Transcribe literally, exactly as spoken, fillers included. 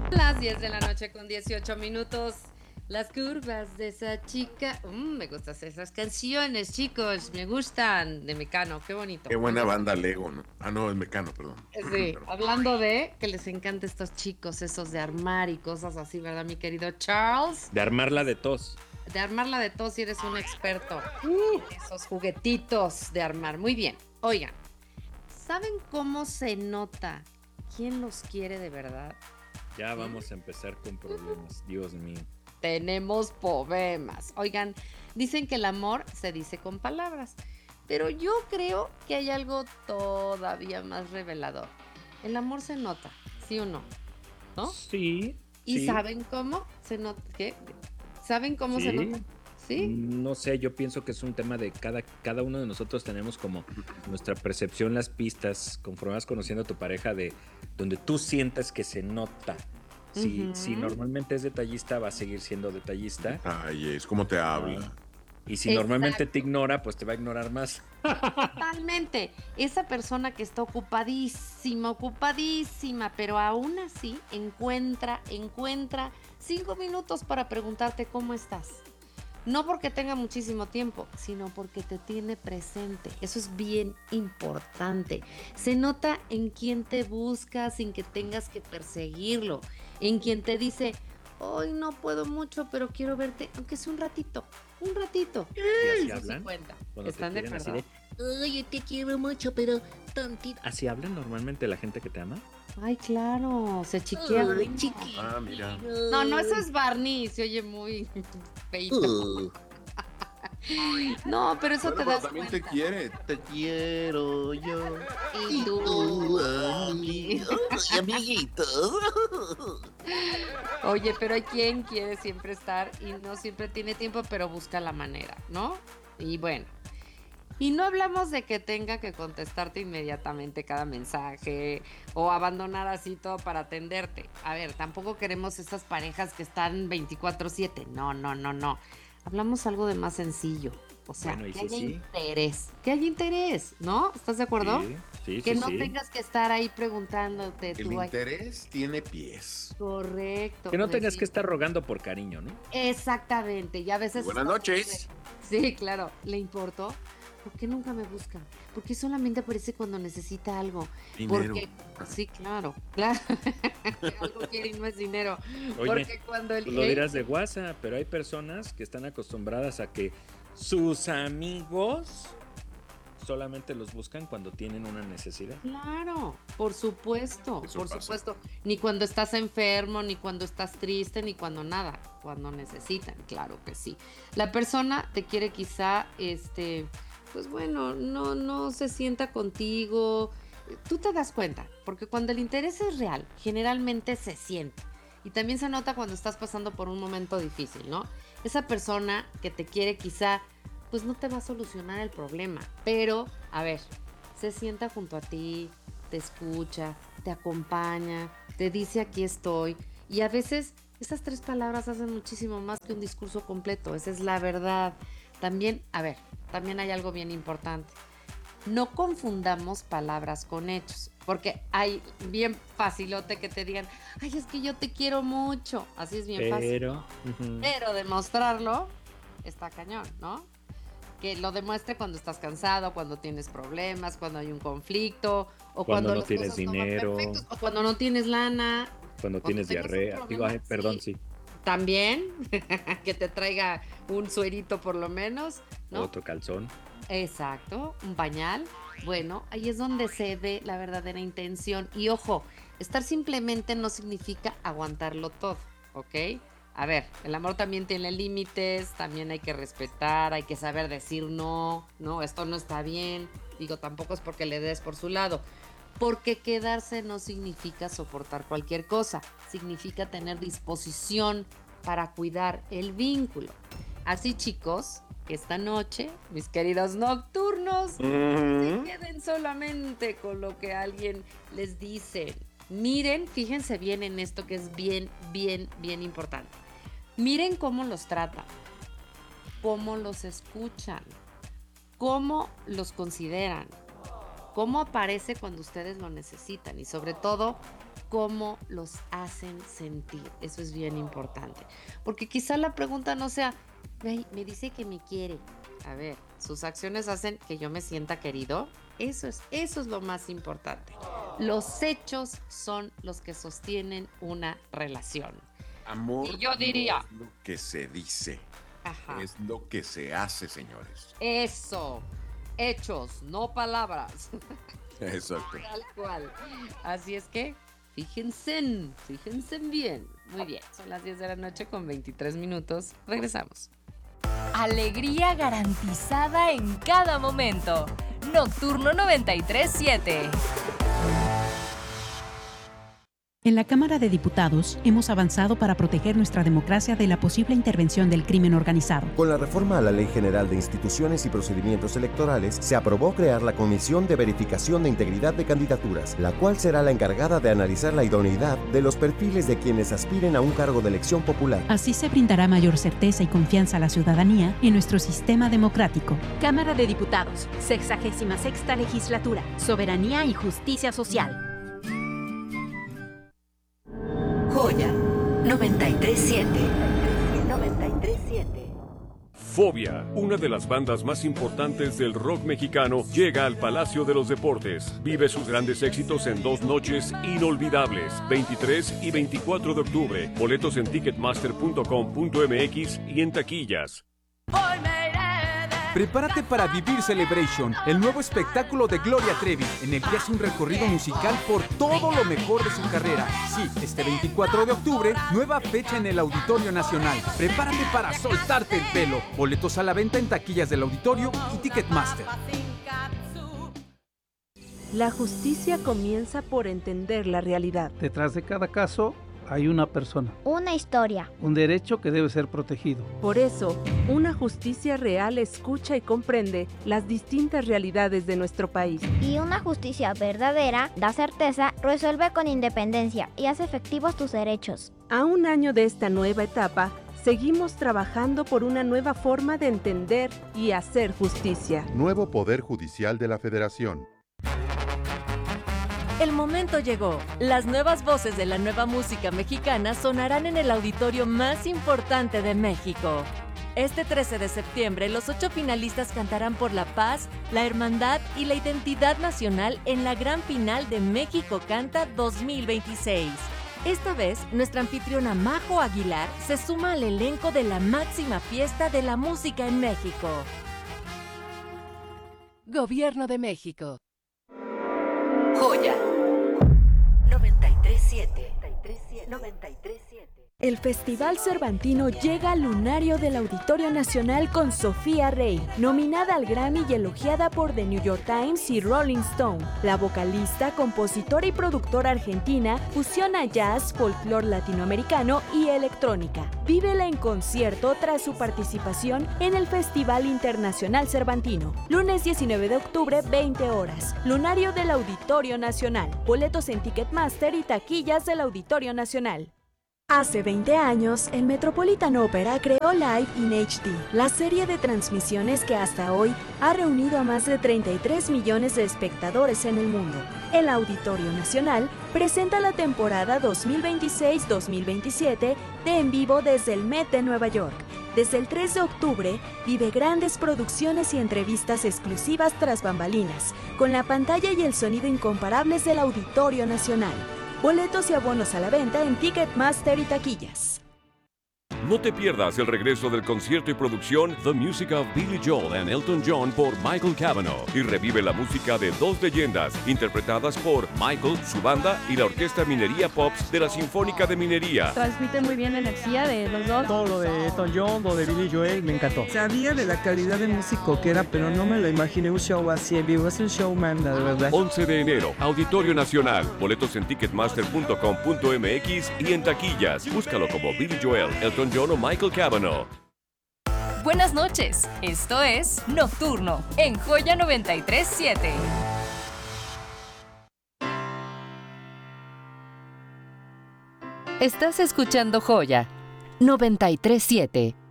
Las diez de la noche con dieciocho minutos. Las curvas de esa chica. Mm, me gustan esas canciones, chicos. Me gustan. De Mecano, qué bonito. Qué buena Oigan, banda Lego, ¿no? Ah, no, es Mecano, perdón. sí, Perdón. hablando de que les encanta estos chicos, esos de armar y cosas así, ¿verdad, mi querido Charles? De armarla de tos. De armarla de tos, si eres un experto en esos juguetitos de armar. Muy bien. Oigan, ¿saben cómo se nota quién los quiere de verdad? Ya ¿Mm? vamos a empezar con problemas, Dios mío. Tenemos problemas. Oigan, dicen que el amor se dice con palabras, pero yo creo que hay algo todavía más revelador. El amor se nota, ¿sí o no? ¿No? Sí, ¿Y sí, saben cómo se nota? ¿Qué? ¿Saben cómo se sí. nota? ¿Sí? No sé, yo pienso que es un tema de cada, cada uno de nosotros tenemos como nuestra percepción, las pistas, conforme vas conociendo a tu pareja, de donde tú sientas que se nota. Si, si Ujú. normalmente es detallista, va a seguir siendo detallista. Ay, es como te Ah, habla. y si normalmente te Exacto. ignora, pues te va a ignorar más. Totalmente. Esa persona que está ocupadísima, ocupadísima, pero aún así encuentra, encuentra cinco minutos para preguntarte cómo estás. No porque tenga muchísimo tiempo, sino porque te tiene presente. Eso es bien importante. Se nota en quien te busca sin que tengas que perseguirlo. En quien te dice, hoy no puedo mucho, pero quiero verte, aunque sea un ratito. Un ratito. Y así Eso sí hablan. cuenta. Cuando te ¿Están de quieren así acuerdo? de, oye, te quiero mucho, pero tantito. ¿Así hablan normalmente la gente que te ama? Ay, claro, se chiquea Ay, uno. Ah, mira. No, no, eso chiquito. es Barney, se oye muy feito. Uh, No, pero eso Bueno, te pero das también te cuenta. quiere. Te quiero yo. Y Y tú tú a a mí. mí. Ay, amiguitos. Oye, pero hay quien quiere siempre estar y no siempre tiene tiempo, pero busca la manera, ¿no? Y bueno, y no hablamos de que tenga que contestarte inmediatamente cada mensaje o abandonar así todo para atenderte. A ver, tampoco queremos esas parejas que están veinticuatro siete. No, no, no, no. Hablamos algo de más sencillo. O sea, bueno, y que sí, haya sí. interés. Que haya interés, ¿no? ¿Estás de acuerdo? Sí, sí, Que sí, no sí. tengas que estar ahí preguntándote El tú. Ay, interés tiene pies. correcto, Que no pues tengas que sí. estar rogando por cariño, ¿no? Exactamente. Y a Y veces buenas estás así de. noches. Sí, claro. ¿Le importó? ¿Por qué nunca me busca? Porque solamente aparece cuando necesita algo. Dinero. Porque, sí, claro, claro. Algo quiere y no es dinero. Oye, Porque cuando el. tú lo ¿eh? dirás de WhatsApp, pero hay personas que están acostumbradas a que sus amigos solamente los buscan cuando tienen una necesidad. Claro, por supuesto, Eso por pasa. supuesto. Ni cuando estás enfermo, ni cuando estás triste, ni cuando nada. Cuando necesitan, claro que sí. La persona te quiere quizá, este, pues bueno, no, no se sienta contigo. Tú te das cuenta, porque cuando el interés es real, generalmente se siente. Y también se nota cuando estás pasando por un momento difícil, ¿no? Esa persona que te quiere quizá, pues no te va a solucionar el problema. Pero, a ver, se sienta junto a ti, te escucha, te acompaña, te dice aquí estoy. Y a veces esas tres palabras hacen muchísimo más que un discurso completo. Esa es la verdad. También, a ver, también hay algo bien importante. No confundamos palabras con hechos, porque hay bien facilote que te digan, ay, es que yo te quiero mucho. Así es bien fácil, Pero, ¿no? ujú, Pero demostrarlo está cañón, ¿no? Que lo demuestre cuando estás cansado, cuando tienes problemas, cuando hay un conflicto, o cuando cuando no las tienes cosas no van dinero, perfectas, o cuando no tienes lana, cuando cuando tienes tengas un diarrea. Digo, problema, ay, perdón, sí, sí. también que te traiga un suerito por lo menos, ¿no? Otro calzón. Exacto, un pañal. Bueno, ahí es donde se ve la verdadera intención. Y ojo, estar simplemente no significa aguantarlo todo, ¿ok? A ver, el amor también tiene límites, también hay que respetar, hay que saber decir no, no, esto no está bien. Digo, tampoco es porque le des por su lado. Porque quedarse no significa soportar cualquier cosa, significa tener disposición para cuidar el vínculo. Así, chicos, que esta noche, mis queridos nocturnos, no se Ujú. queden solamente con lo que alguien les dice. Miren, fíjense bien en esto que es bien, bien, bien importante. Miren cómo los tratan, cómo los escuchan, cómo los consideran, cómo aparece cuando ustedes lo necesitan y sobre todo cómo los hacen sentir. Eso es bien importante. Porque quizá la pregunta no sea, "Ay, me dice que me quiere". A ver, sus acciones hacen que yo me sienta querido. Eso es, eso es lo más importante. Los hechos son los que sostienen una relación. Amor Y yo diría- no es lo que se dice, Ajá. es lo que se hace, señores. Eso. Hechos, no palabras. Exacto. Tal cual. Así es que, fíjense, fíjense bien. Muy bien, son las diez de la noche con veintitrés minutos. Regresamos. Alegría garantizada en cada momento. Nocturno noventa y tres siete. En la Cámara de Diputados hemos avanzado para proteger nuestra democracia de la posible intervención del crimen organizado. Con la reforma a la Ley General de Instituciones y Procedimientos Electorales, se aprobó crear la Comisión de Verificación de Integridad de Candidaturas, la cual será la encargada de analizar la idoneidad de los perfiles de quienes aspiren a un cargo de elección popular. Así se brindará mayor certeza y confianza a la ciudadanía en nuestro sistema democrático. Cámara de Diputados, sexagésima sexta legislatura, soberanía y justicia social. Joya noventa y tres siete. noventa y tres siete. Fobia, una de las bandas más importantes del rock mexicano, llega al Palacio de los Deportes. Vive sus grandes éxitos en dos noches inolvidables, veintitrés y veinticuatro de octubre. Boletos en ticketmaster punto com punto m x y en taquillas. Prepárate para vivir Celebration, el nuevo espectáculo de Gloria Trevi, en el que hace un recorrido musical por todo lo mejor de su carrera. Sí, este veinticuatro de octubre, nueva fecha en el Auditorio Nacional. Prepárate para soltarte el pelo. Boletos a la venta en taquillas del Auditorio y Ticketmaster. La justicia comienza por entender la realidad. Detrás de cada caso hay una persona. Una historia. Un derecho que debe ser protegido. Por eso, una justicia real escucha y comprende las distintas realidades de nuestro país. Y una justicia verdadera da certeza, resuelve con independencia y hace efectivos tus derechos. A un año de esta nueva etapa, seguimos trabajando por una nueva forma de entender y hacer justicia. Nuevo Poder Judicial de la Federación. El momento llegó. Las nuevas voces de la nueva música mexicana sonarán en el auditorio más importante de México. Este trece de septiembre, los ocho finalistas cantarán por la paz, la hermandad y la identidad nacional en la gran final de México Canta dos mil veintiséis. Esta vez, nuestra anfitriona Majo Aguilar se suma al elenco de la máxima fiesta de la música en México. Gobierno de México. Joya noventa y tres siete. noventa y tres siete. El Festival Cervantino llega al lunario del Auditorio Nacional con Sofía Rey, nominada al Grammy y elogiada por The New York Times y Rolling Stone. La vocalista, compositora y productora argentina fusiona jazz, folclore latinoamericano y electrónica. Vívela en concierto tras su participación en el Festival Internacional Cervantino. Lunes diecinueve de octubre, veinte horas. Lunario del Auditorio Nacional. Boletos en Ticketmaster y taquillas del Auditorio Nacional. Hace veinte años, el Metropolitan Opera creó Live in H D, la serie de transmisiones que hasta hoy ha reunido a más de treinta y tres millones de espectadores en el mundo. El Auditorio Nacional presenta la temporada dos mil veintiséis dos mil veintisiete de En Vivo desde el Met de Nueva York. Desde el tres de octubre, vive grandes producciones y entrevistas exclusivas tras bambalinas, con la pantalla y el sonido incomparables del Auditorio Nacional. Boletos y abonos a la venta en Ticketmaster y taquillas. No te pierdas el regreso del concierto y producción The Music of Billy Joel and Elton John por Michael Cavanaugh y revive la música de dos leyendas interpretadas por Michael, su banda y la Orquesta Minería Pops de la Sinfónica de Minería. Transmiten muy bien la energía de los dos. Todo lo de Elton John, lo de Billy Joel, me encantó. Sabía de la calidad de músico que era, pero no me lo imaginé un show así en vivo. Es un showman, de verdad. once de enero, Auditorio Nacional. Boletos en ticketmaster punto com punto m x y en taquillas. Búscalo como Billy Joel, Elton John o Michael Cavanaugh. Buenas noches, esto es Nocturno en Joya noventa y tres siete. Estás escuchando Joya noventa y tres siete.